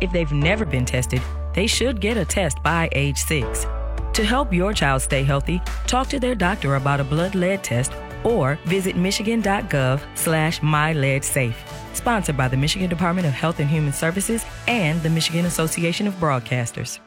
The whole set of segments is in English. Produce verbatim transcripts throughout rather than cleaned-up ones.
If they've never been tested, they should get a test by age six. To help your child stay healthy, talk to their doctor about a blood lead test or visit michigan.gov slash myleadsafe. Sponsored by the Michigan Department of Health and Human Services and the Michigan Association of Broadcasters.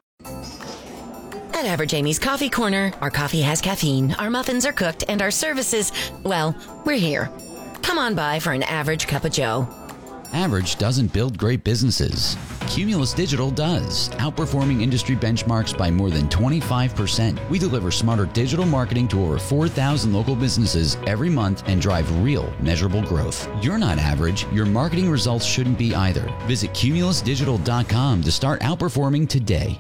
At Average Amy's Coffee Corner, our coffee has caffeine, our muffins are cooked, and our services, well, we're here. Come on by for an average cup of joe. Average doesn't build great businesses. Cumulus Digital does, outperforming industry benchmarks by more than twenty-five percent. We deliver smarter digital marketing to over four thousand local businesses every month and drive real, measurable growth. You're not average. Your marketing results shouldn't be either. Visit cumulus digital dot com to start outperforming today.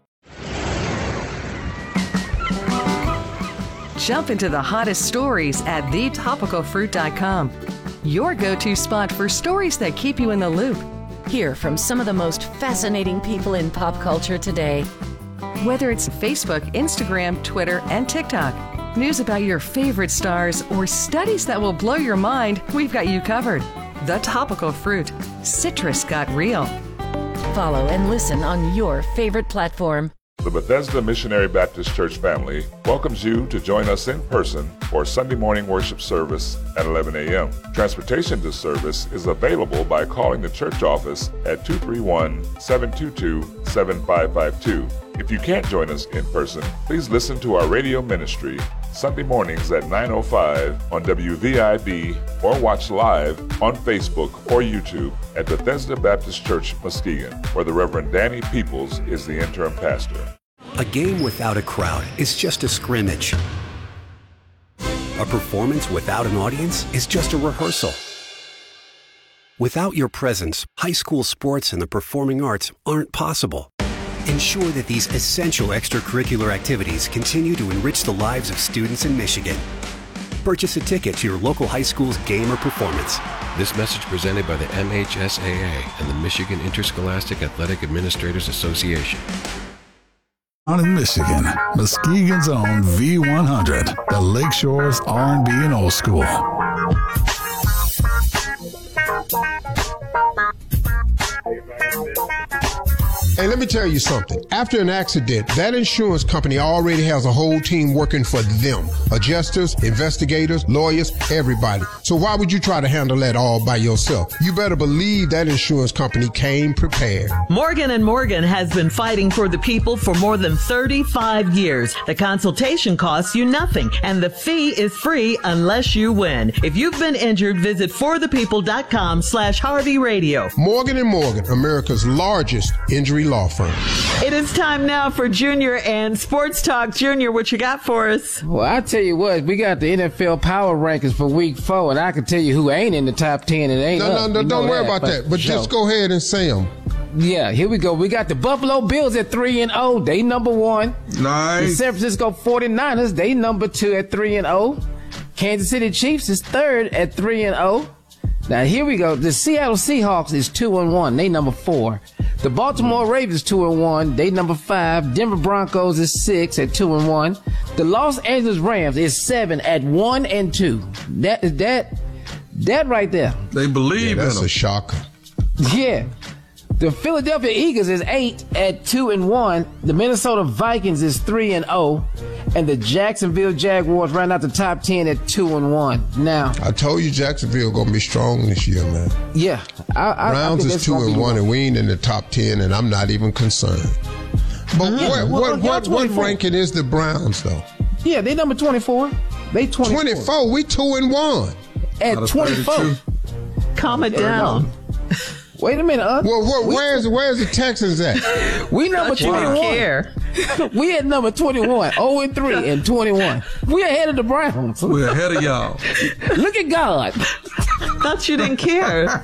Jump into the hottest stories at the topical fruit dot com. Your go-to spot for stories that keep you in the loop. Hear from some of the most fascinating people in pop culture today. Whether it's Facebook, Instagram, Twitter, and TikTok, news about your favorite stars, or studies that will blow your mind, we've got you covered. The Topical Fruit. Citrus got real. Follow and listen on your favorite platform. The Bethesda Missionary Baptist Church family welcomes you to join us in person for Sunday morning worship service at eleven a.m. Transportation to service is available by calling the church office at two three one, seven two two, seven five five two. If you can't join us in person, please listen to our radio ministry Sunday mornings at nine oh five on W V I B or watch live on Facebook or YouTube at Bethesda Baptist Church, Muskegon, where the Reverend Danny Peoples is the interim pastor. A game without a crowd is just a scrimmage. A performance without an audience is just a rehearsal. Without your presence, high school sports and the performing arts aren't possible. Ensure that these essential extracurricular activities continue to enrich the lives of students in Michigan. Purchase a ticket to your local high school's game or performance. This message presented by the M H S A A and the Michigan Interscholastic Athletic Administrators Association. On in Michigan, Muskegon's own V one hundred, the Lakeshore's R and B and old school. Hey, let me tell you something. After an accident, that insurance company already has a whole team working for them. Adjusters, investigators, lawyers, everybody. So why would you try to handle that all by yourself? You better believe that insurance company came prepared. Morgan and Morgan has been fighting for the people for more than thirty-five years. The consultation costs you nothing, and the fee is free unless you win. If you've been injured, visit forthepeople.com slash Harvey Radio. Morgan and Morgan, America's largest injury law firm. It is time now for Junior and Sports Talk. Junior, what you got for us? Well, I tell you what, we got the N F L power rankings for week four, and I can tell you who ain't in the top ten and ain't No, up. no, no, You don't know worry that, about that. But sure. just go ahead and say them. Yeah, here we go. We got the Buffalo Bills at three and oh. They number one. Nice. The San Francisco forty-niners, they number two at three and oh. Kansas City Chiefs is third at three and oh. Now here we go. The Seattle Seahawks is two and one. They number four. The Baltimore Ravens two and one. They number five. Denver Broncos is six at two and one. The Los Angeles Rams is seven at one and two. That is that that right there. They believe yeah, in that's them. a shocker. Yeah. The Philadelphia Eagles is eight at two and one. The Minnesota Vikings is three and oh, and the Jacksonville Jaguars round out the top ten at two and one. Now, I told you Jacksonville gonna be strong this year, man. Yeah, I, I, Browns I is two and one, and we ain't in the top ten, and I'm not even concerned. But Mm-hmm. what Well, what what, what twenty-four. ranking is the Browns though? Yeah, they number twenty-four. They twenty-four. twenty-four. We two and one. At twenty-four. Calm it down. Wait a minute, uh. Well, what, where's where's the Texans at? We number Thought you didn't twenty-one. care. We at number twenty-one. oh and three and twenty-one. We ahead of the Browns. We're ahead of y'all. Look at God. Thought you didn't care,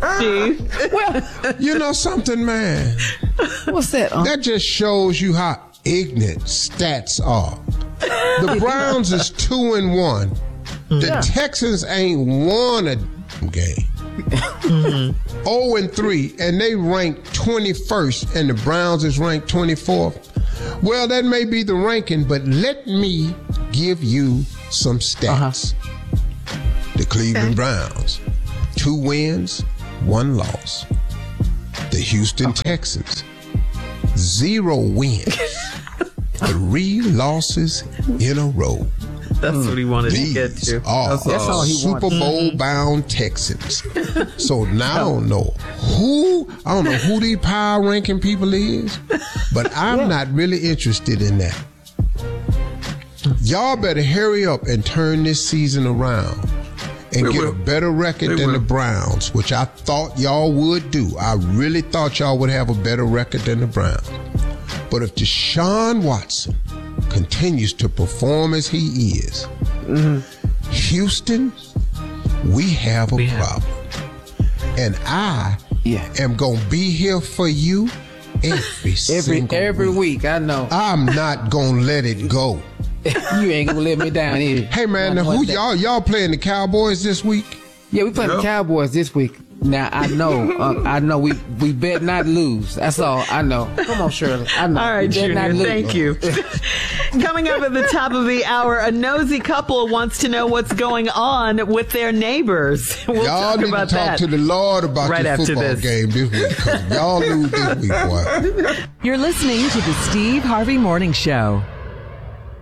Steve. Well, You know something, man? what's that? Uh? That just shows you how ignorant stats are. The Browns is two and one. The Yeah. Texans ain't won a game. Mm-hmm. oh and three, and they ranked twenty-first, and the Browns is ranked twenty-fourth. Well, that may be the ranking, but let me give you some stats. Uh-huh. The Cleveland Browns, two wins, one loss. The Houston Texans, zero wins, three losses in a row. That's what he wanted These to get to. Are That's all he Super wanted. Bowl bound Texans. So now I don't know who I don't know who these power ranking people is, but I'm yeah. not really interested in that. Y'all better hurry up and turn this season around and we get will. a better record we than will. the Browns, which I thought y'all would do. I really thought y'all would have a better record than the Browns. But if Deshaun Watson continues to perform as he is, mm-hmm. Houston, we have a we problem. Have. And I yeah. am going to be here for you every, every single every week. week. I know. I'm not going to let it go. You ain't going to let me down either. Hey, man, now who y'all, y'all playing the Cowboys this week? Yeah, we playing yep. the Cowboys this week. Now, I know, uh, I know we, we bet not lose. That's all I know. Come on, Shirley. I know. All right, Junior, thank you. Coming up at the top of the hour, a nosy couple wants to know what's going on with their neighbors. We'll y'all talk need about to talk that to the Lord about right this football this. game this week. 'Cause y'all lose this week, boy. You're listening to the Steve Harvey Morning Show.